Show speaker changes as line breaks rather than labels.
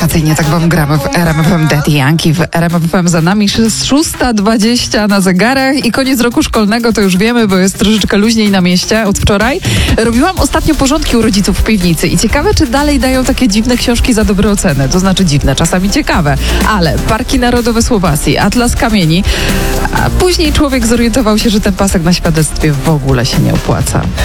tradycyjnie tak wam gramy w RMF FM Daddy Yankee. W RMF FM za nami 6:20 na zegarach i koniec roku szkolnego, to już wiemy, bo jest troszeczkę luźniej na mieście od wczoraj. Robiłam ostatnio porządki u rodziców w piwnicy i ciekawe, czy dalej dają takie dziwne książki za dobre oceny. To znaczy dziwne, czasami ciekawe. Ale Parki Narodowe Słowacji, Atlas Kamieni, a później człowiek zorientował się, że ten pasek na świadectwie w ogóle się nie opłaca.